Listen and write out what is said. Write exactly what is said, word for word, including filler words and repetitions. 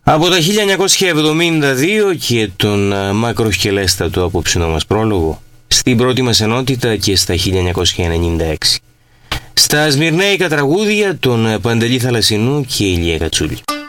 Από τα χίλια εννιακόσια εβδομήντα δύο και τον μακροχελέστατο απόψινό μας πρόλογο, στην πρώτη μας ενότητα και στα χίλια εννιακόσια ενενήντα έξι. Στα σμυρναίικα τραγούδια των Παντελή Θαλασσινού και Ηλία Κατσούλη.